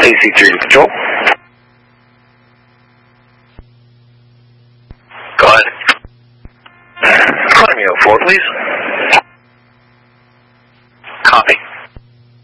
AC3 to control. Go ahead. Climb me 04, please. Copy.